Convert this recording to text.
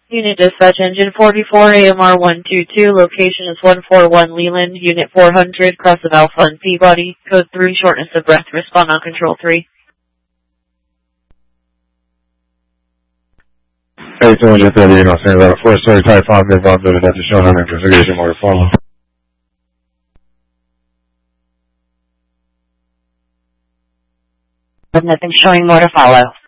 Unit Dispatch Engine 44 AMR 122, location is 141 Leland, Unit 400, cross of Alpha and Peabody, code 3, shortness of breath, respond on control 3. Hey, 230, Los Angeles, 4-story Type 5, mid-bound building that is shown on investigation order follow. Nothing showing more to follow.